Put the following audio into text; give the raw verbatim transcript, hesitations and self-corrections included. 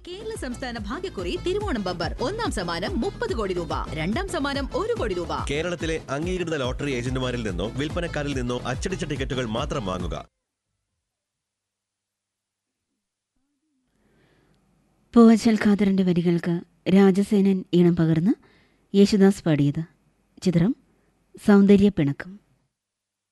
കേരള സംസ്ഥാന ഭാഗ്യക്കുറി തിരുവോണം ബമ്പർ ഒന്നാം സമ്മാനം മുപ്പത് കോടി രൂപ, രണ്ടാം സമ്മാനം ഒരു കോടി രൂപ. കേരളത്തിലെ അംഗീകൃത ലോട്ടറി ഏജന്റുമാരിൽ നിന്നോ വിൽപ്പനക്കാരിൽ നിന്നോ അച്ചടിച്ച ടിക്കറ്റുകൾ മാത്രം വാങ്ങുക. പൂവച്ചൽ ഖാദറിന്റെ വരികൾക്ക് രാജസേനൻ ഈണം പകർന്ന് യേശുദാസ് പാടിയത്. ചിത്രം സൗന്ദര്യ പിണക്കം.